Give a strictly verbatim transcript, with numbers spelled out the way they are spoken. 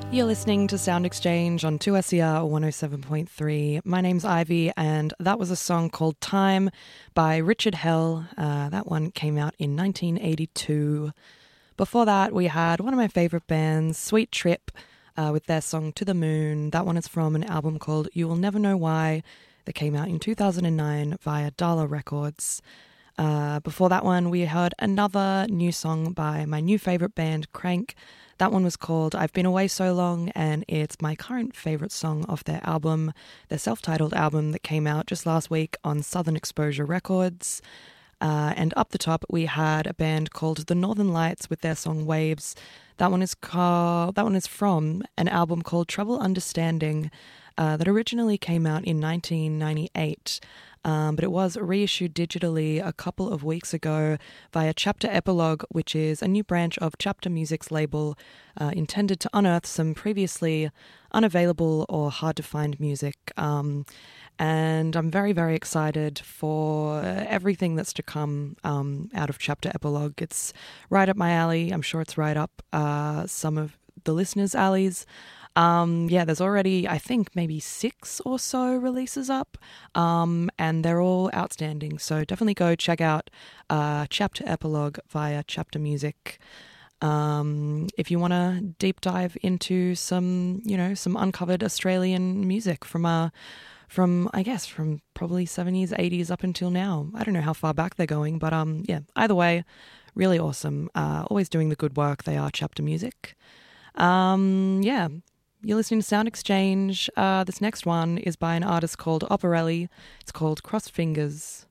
You're listening to Sound Exchange on two S E R one oh seven point three. My name's Ivy, and that was a song called Time by Richard Hell. Uh, that one came out in nineteen eighty-two. Before that, we had one of my favourite bands, Sweet Trip, uh, with their song To the Moon. That one is from an album called You Will Never Know Why that came out in two thousand nine via Dala Records. Uh, before that one, we heard another new song by my new favourite band, Crank. That one was called I've Been Away So Long, and it's my current favourite song off their album, their self-titled album that came out just last week on Southern Exposure Records. Uh, and up the top, we had a band called The Northern Lights with their song Waves. That one is called, that one is from an album called Trouble Understanding uh, that originally came out in nineteen ninety-eight. Um, but it was reissued digitally a couple of weeks ago via Chapter Epilogue, which is a new branch of Chapter Music's label uh, intended to unearth some previously unavailable or hard-to-find music. Um, and I'm very, very excited for everything that's to come um, out of Chapter Epilogue. It's right up my alley. I'm sure it's right up uh, some of the listeners' alleys. Um, yeah, there's already, I think, maybe six or so releases up, um, and they're all outstanding. So definitely go check out uh, Chapter Epilogue via Chapter Music. Um, if you want to deep dive into some, you know, some uncovered Australian music from, uh, from I guess, from probably seventies, eighties up until now. I don't know how far back they're going, but um, yeah, either way, really awesome. Uh, always doing the good work. They are Chapter Music. Um, yeah. You're listening to Sound Exchange. Uh, this next one is by an artist called Operelli. It's called Crossed Fingers.